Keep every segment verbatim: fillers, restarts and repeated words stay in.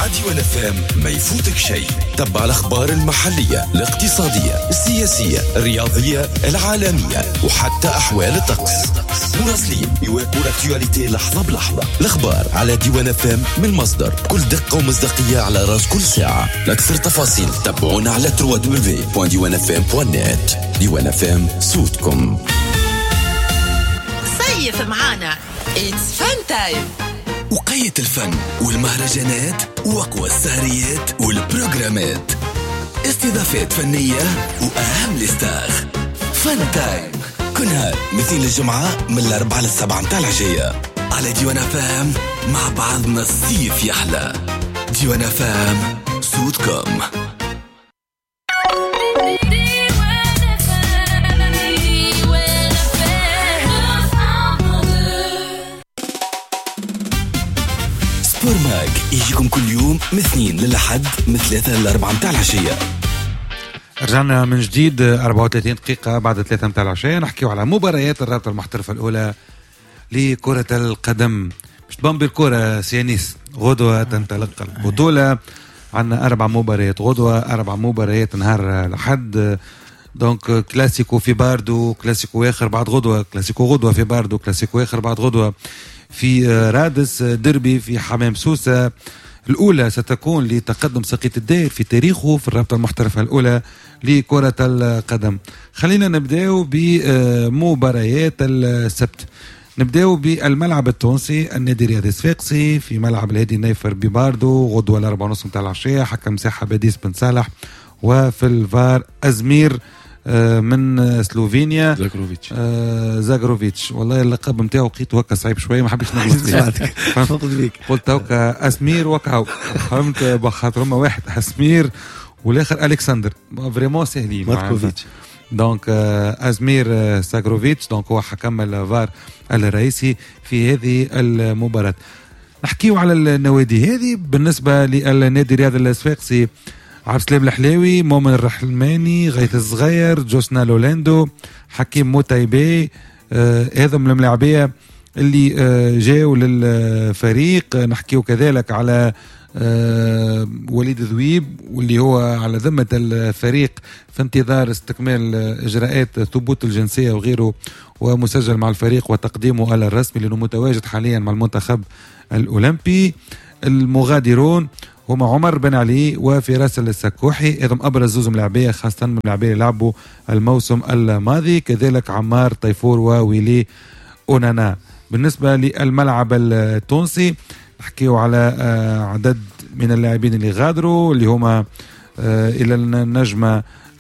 مع ديوان اف ام ما يفوتك شيء. تبع الأخبار المحلية الاقتصادية السياسية الرياضية العالمية وحتى أحوال الطقس. مراسلين يواكبوا الأكتواليتي لحظة بلحظة. الأخبار على ديوان اف ام من المصدر بكل دقة ومصداقية على راس كل ساعة. لأكثر تفاصيل تابعونا على دبليو دبليو دبليو دوت ديوان اف ام دوت نت. ديوان اف ام صوتكم. صيف معانا It's fun time. وقية الفن والمهرجانات وأقوى السهريات والبروجرامات، استضافات فنية وأهم الاستاغ. فن تايم كل نهار مثل الجمعة من الأربعة للسبعة متاع العشية على ديوان فام. مع بعضنا الصيف يحلى. ديوان فام صوتكم. سبورماك يجيكم كل يوم من اثنين للأحد من ثلاثة للأربعة متاع العشية. رجعنا من جديد أربعة وثلاثين دقيقة بعد ثلاثة متاع العشية. نحكيو على مباريات الرابطة المحترفة الأولى لكرة القدم. مش تبان بالكرة سيانيس. غدوة تنطلق البطولة. عنا أربع مباريات غدوة، أربع مباريات نهار الأحد. دونك كلاسيكو في باردو، كلاسيكو آخر بعد غدوة، كلاسيكو غدوة في باردو، كلاسيكو آخر بعد غدوة في رادس، دربي في حمام سوسة. الأولى ستكون لتقدم سقية الدائر في تاريخه في الرابطة المحترفة الأولى لكرة القدم. خلينا نبدأ بمباريات السبت. نبدأ بالملعب التونسي، النادي الرياضي الصفاقسي في ملعب الهادي النيفر بباردو غدوة الأربعة ونص متاع العشية. حكم مساحة باديس بن صالح، وفي الفار أزمير من سلوفينيا زاغروفيتش. آه زاغروفيتش. والله اللقب نتاعو لقيته هكا صعيب شويه، ما حبيتش نغلط فيك. قلت هكا اسمير وكاو، فهمت بخاطر هما واحد اسمير والاخر الكسندر فريمون سهلين ماتكوفيتش. دونك آه ازمير آه زاغروفيتش. دونك هو حكم الفار الرئيسي في هذه المباراه. نحكيو على النوادي هذه. بالنسبه للنادي الرياضي الصفاقسي، عبد السلام الحلاوي، مؤمن الرحماني، غيث الصغير، جوسنا لولاندو، حكيم موتايبي. آه هذا من الملاعبية اللي آه جاوا للفريق. نحكيو كذلك على آه وليد ذويب، واللي هو على ذمة الفريق في انتظار استكمال إجراءات ثبوت الجنسية وغيره، ومسجل مع الفريق وتقديمه على الرسمي لأنه متواجد حاليا مع المنتخب الأولمبي. المغادرون هما عمر بن علي وفراس السكوحي، إذا أبرز زوز ملاعبية خاصة من ملاعبية لعبوا الموسم الماضي، كذلك عمار طيفور وويلي أونانا. بالنسبة للملعب التونسي نحكيو على عدد من اللاعبين اللي غادروا، اللي هما إلى النجمة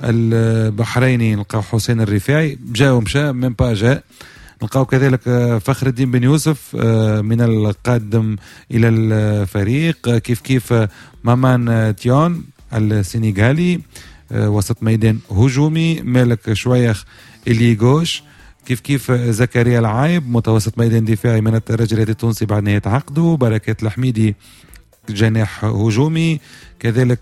البحريني نلقاو حسين الرفاعي، جاء ومشى من با جاء. نلقاو كذلك فخر الدين بن يوسف من القادم إلى الفريق، كيف كيف مامان تيون السنغالي وسط ميدان هجومي، مالك شويخ اللي غوش، كيف كيف زكريا العايب متوسط ميدان دفاعي من الترجي التونسي بعد نهاية عقده، بركات الحميدي جناح هجومي، كذلك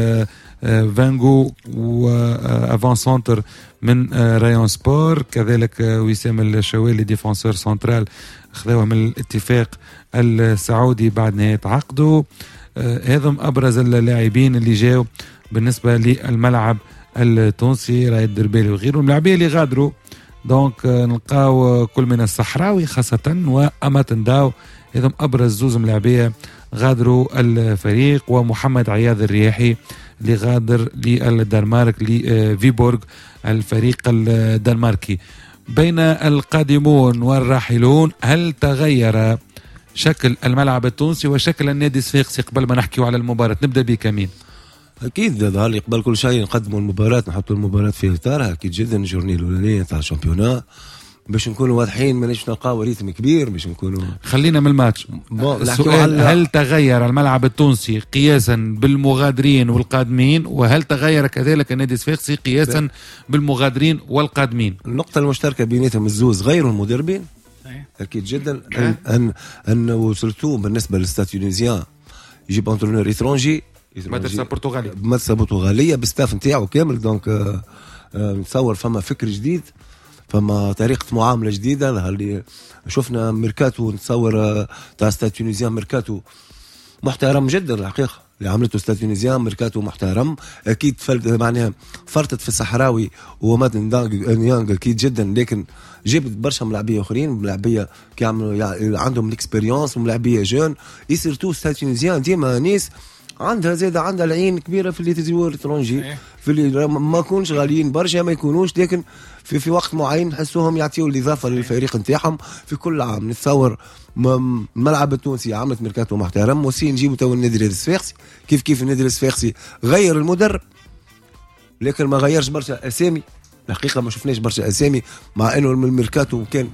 فانجو وافان سنتر من رايون سبور، كذلك وسام الشوالي ديفونسور سنترال خذوه من الاتفاق السعودي بعد نهاية عقده. هذم أبرز اللاعبين اللي جاوا بالنسبة للملعب التونسي، رايد الدربالي وغيره. اللاعبين اللي غادروا دونك نلقاو كل من الصحراوي خاصة وأماتن داو، هذم أبرز زوز ملاعبية غادروا الفريق، ومحمد عياض الرياحي اللي غادر للدنمارك لفيبورغ الفريق الدنماركي. بين القادمون والراحلون، هل تغير شكل الملعب التونسي وشكل النادي الصفاقسي قبل ما نحكيو على المباراة؟ نبدأ بك كمين. أكيد ظهر قبل كل شيء نقدموا المباراة، نحطوا المباراة في إطارها أكيد جدا. الجورني الأولانية تاع الشامبيونا باش نكونوا واضحين، مانيش نلقاو ريتم كبير باش نكونوا. خلينا من الماتش. السؤال، هل تغير الملعب التونسي قياسا بالمغادرين والقادمين، وهل تغير كذلك النادي الصفاقسي قياسا ب... بالمغادرين والقادمين؟ النقطة المشتركة بيناتهم الزوز غير المدربين. أكيد جدا أن أن, أن وصلتوا بالنسبة للستاد تونيزيان يجيب انترونور إترونجي مدرسة برتغالية مدرسة برتغالية بالستاف نتاعو كامل. دونك آه آه نتصور فما فكر جديد، فما طريقة معاملة جديدة. اللي شفنا ميركاتو نتصور تاع ستاد تونيزيان ميركاتو محترم جدا الحقيقة. اللي عملته ستاد تونيزيان ميركاتو محترم اكيد معناها فرطت في الصحراوي وماتن دانغ اكيد جدا، لكن جبت برشا ملاعبيه اخرين ملاعبيه كيعملوا يعني عندهم الاكسبيريونس وملاعبيه جون يسيرتو ستاد تونيزيان ديما ناس عندها زيادة عندها العين كبيرة في اللي تزور ترونجي في اللي ما يكونش غاليين برشا ما يكونوش، لكن في في وقت معين نحسوهم يعطيوا الإضافة للفريق نتاعهم في كل عام. نتصور الملعب التونسي عملت ميركاتو محترم وسي نجيبوا تو النادي الصفاقسي كيف كيف النادي الصفاقسي غير المدرب لكن ما غيرش برشا أسامي، الحقيقة ما شفناش برشا أسامي مع إنه الميركاتو كان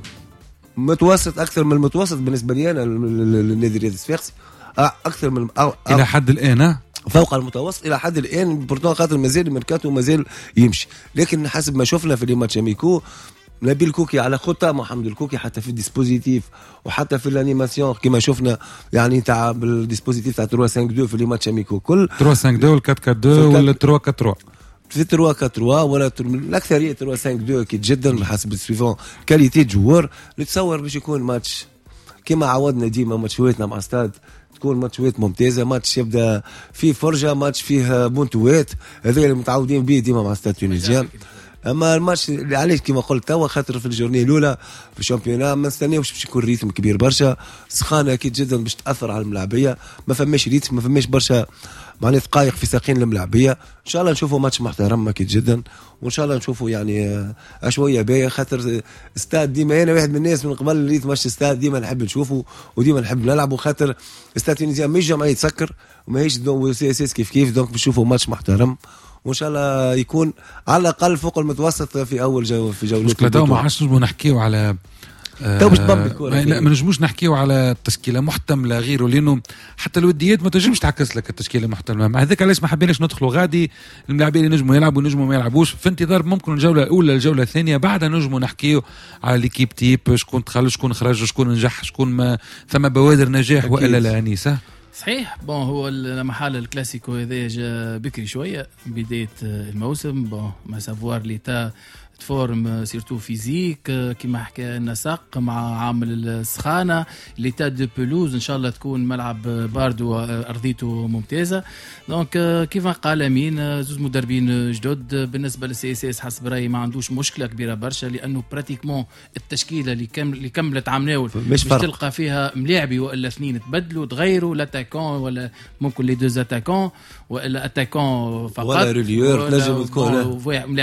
متوسط أكثر من المتوسط بالنسبة لي أنا النادي الصفاقسي اكثر من أو أو الى حد الان فوق المتوسط الى حد الان بورتون خاطر مازال الميركاتو مازال يمشي، لكن حسب ما شفنا في الماتش اميكو نبيل كوكي على خطه محمد الكوكي حتى في الديسبوزيتيف وحتى في الانيماسيون كما شفنا يعني تاع بالديسبوزيتيف تاع ثلاثة خمسة اثنين في الماتش اميكو كل ثلاثة خمسة اثنين ولا أربعة أربعة اثنين ولا ثلاثة أربعة ثلاثة في ثلاثة أربعة ثلاثة ولا الاكثريه ثلاثة خمسة اثنين اكيد جدا حسب السويفون كاليتي جوار. نتصور باش يكون ماتش كما عودنا ديما ماتشواتنا مع استاد تكون ماتشوات ممتازه، ماتش يبدا فيه فرجه ماتش فيه بونتوات هذا اللي متعودين به ديما مع ستاد تونيزيان. اما الماتش اللي علاش كما قلت توا خاطر في الجورني الاولى في الشامبيونات ما نستناوش باش يكون ريتم كبير برشا، سخانه اكيد جدا باش تاثر على الملاعبيه، ما فماش ريتم ما فماش برشا معناها دقائق في ساقين الملاعبيه. ان شاء الله نشوفوا ماتش محترم اكيد جدا وان شاء الله نشوفوا يعني شويه باهيه خاطر استاد ديما انا واحد من الناس من قبل اللي ماتش استاد ديما نحب نشوفه وديما نحب نلعبه خاطر استاد تونيزيان مش جمعيه يتسكر وماهيش دون سي اس اس كيف كيف دونك بنشوفوا ماتش محترم وان شاء الله يكون على الاقل فوق المتوسط في اول جو في جوله. مشكلة تو ما عادش نجمو نحكيو على تو باش تبمب الكره لا ما نجموش نحكيو على تشكيله محتمله غيره لانه حتى الوديات ما تنجمش تعكس لك التشكيله المحتمله مع هذاك علاش ما حبيناش ندخلوا غادي اللاعبين اللي نجموا يلعبوا نجموا ما يلعبوش في انتظار ممكن الجوله الاولى الجوله الثانيه بعدها نجموا نحكيو على ليكيب تيب شكون دخل شكون خرج شكون نجح شكون ما ثم بوادر نجاح والا لا انيسه. صحيح بون هو محل الكلاسيكو هذا جا بكري شويه بدايه الموسم بون ما سافوار ليتا فورم سيرتو فيزيك كما حكى النسق مع عامل السخانه ليتا دو بلوز ان شاء الله تكون ملعب باردو ارضيته ممتازه. دونك كيف قال امين زوج مدربين جدد بالنسبه للسي اس اس حسب رايي ما عندوش مشكله كبيره برشا لانه براتيكمون التشكيله اللي كم اللي كملت عام ناول مش تلقى فيها ملاعبي والا اثنين تبدلوا تغيروا لاتاكون ولا ممكن لي دوز اتاكون ولا اتاكون فقط ولا ريليور تنجم تكون